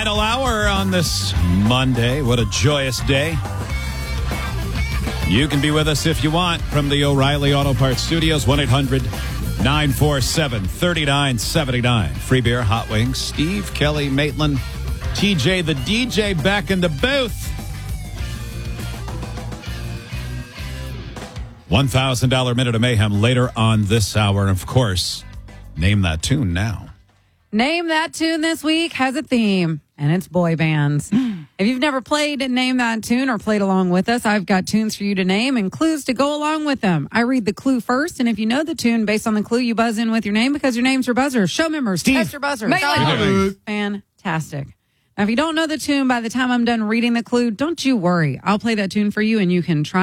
Final hour on this Monday. What a joyous day. You can be with us if you want from the O'Reilly Auto Parts Studios, 1-800-947-3979. Free beer, hot wings. Steve, Kelly, Maitland, TJ, the DJ back in the booth. $1,000 Minute of Mayhem later on this hour. And, of course, name that tune now. Name That Tune this week has a theme, and it's boy bands. If you've never played Name That Tune or played along with us, I've got tunes for you to name and clues to go along with them. I read the clue first, and if you know the tune based on the clue, you buzz in with your name because your name's your buzzer. Show members, test your buzzer. Fantastic. Now, if you don't know the tune by the time I'm done reading the clue, don't you worry. I'll play that tune for you, and you can try